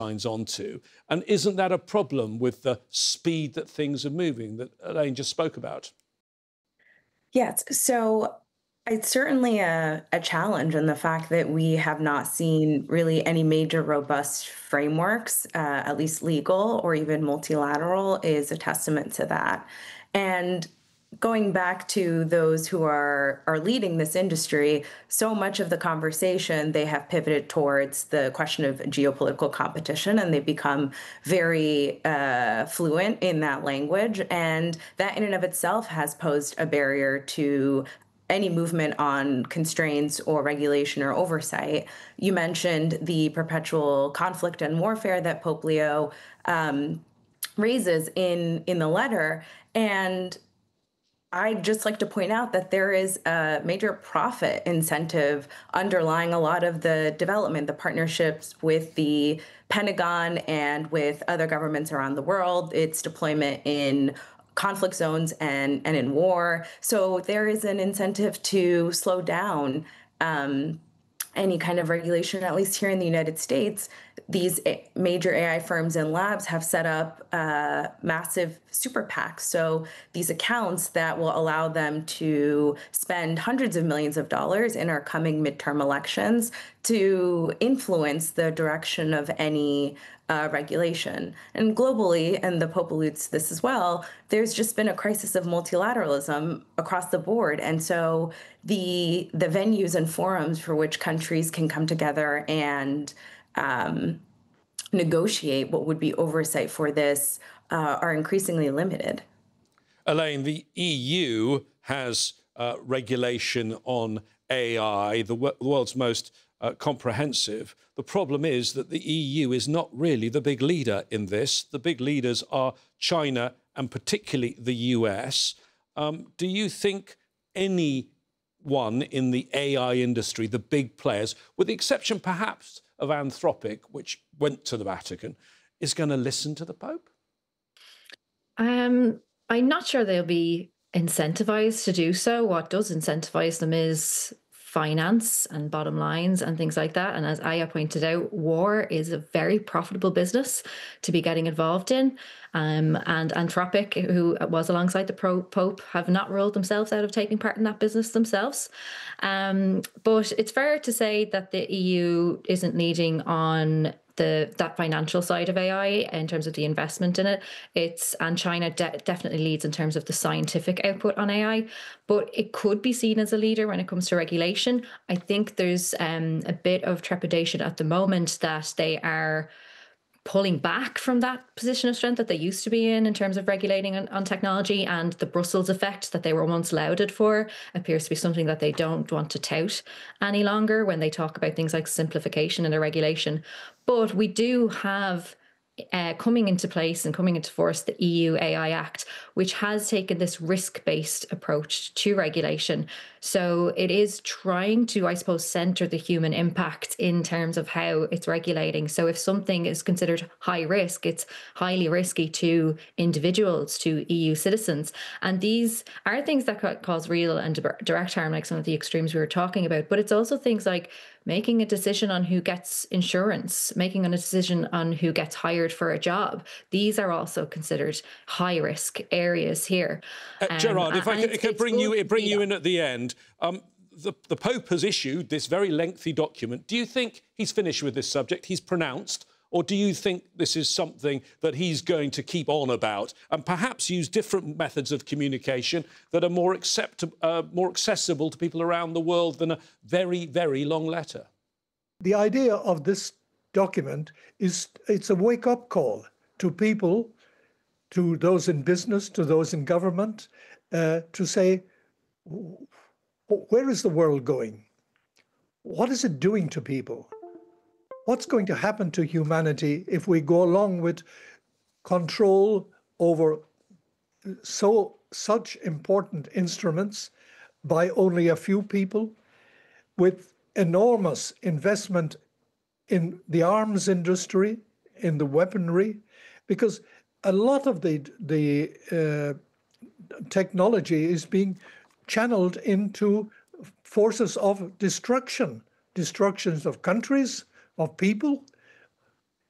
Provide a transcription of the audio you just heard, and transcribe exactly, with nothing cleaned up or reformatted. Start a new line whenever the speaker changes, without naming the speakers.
signs onto. And isn't that a problem with the speed that things are moving that Elaine just spoke about?
Yes. So it's certainly a, a challenge in the fact that we have not seen really any major robust frameworks, uh, at least legal or even multilateral, is a testament to that. And going back to those who are are leading this industry, so much of the conversation they have pivoted towards the question of geopolitical competition, and they've become very uh, fluent in that language. And that, in and of itself, has posed a barrier to any movement on constraints or regulation or oversight. You mentioned the perpetual conflict and warfare that Pope Leo um, raises in in the letter, and I'd just like to point out that there is a major profit incentive underlying a lot of the development, the partnerships with the Pentagon and with other governments around the world, its deployment in conflict zones and, and in war. So there is an incentive to slow down um, any kind of regulation, at least here in the United States. These major A I firms and labs have set up uh, massive super PACs. So these accounts that will allow them to spend hundreds of millions of dollars in our coming midterm elections to influence the direction of any uh, regulation. And globally, and the Pope alludes to this as well, there's just been a crisis of multilateralism across the board. And so the the venues and forums for which countries can come together and um, negotiate what would be oversight for this uh, are increasingly limited.
Elaine, the E U has uh, regulation on A I, the, w- the world's most uh, comprehensive. The problem is that the E U is not really the big leader in this. The big leaders are China and particularly the U S. Um, do you think anyone in the A I industry, the big players, with the exception perhaps of Anthropic, which went to the Vatican, is going to listen to the Pope?
Um, I'm not sure they'll be incentivized to do so. What does incentivize them is finance and bottom lines and things like that. And as Aya pointed out, war is a very profitable business to be getting involved in. Um, and Anthropic, who was alongside the pro- Pope, have not ruled themselves out of taking part in that business themselves. Um, but it's fair to say that the E U isn't leading on the that financial side of A I in terms of the investment in it. It's and China de- definitely leads in terms of the scientific output on A I, but it could be seen as a leader when it comes to regulation. I think there's um, a bit of trepidation at the moment that they are pulling back from that position of strength that they used to be in in terms of regulating on, on technology, and the Brussels effect that they were once lauded for appears to be something that they don't want to tout any longer when they talk about things like simplification and a regulation. But we do have uh, coming into place and coming into force the E U A I Act, which has taken this risk-based approach to regulation. So it is trying to, I suppose, center the human impact in terms of how it's regulating. So if something is considered high risk, it's highly risky to individuals, to E U citizens. And these are things that could cause real and direct harm, like some of the extremes we were talking about. But it's also things like making a decision on who gets insurance, making a decision on who gets hired for a job. These are also considered high risk areas here.
Uh,
Um,
Gerard, if I
and
could,
it's-
could
it's
bring you
good to
bring
see
you
that.
in at the end. Um, the, the Pope has issued this very lengthy document. Do you think he's finished with this subject? He's pronounced? Or do you think this is something that he's going to keep on about and perhaps use different methods of communication that are more, accept- uh, more accessible to people around the world than a very, very long letter?
The idea of this document is it's a wake-up call to people, to those in business, to those in government, uh, to say, where is the world going? What is it doing to people? What's going to happen to humanity if we go along with control over so such important instruments by only a few people, with enormous investment in the arms industry, in the weaponry, because a lot of the the uh, technology is being channeled into forces of destruction, destructions of countries, of people,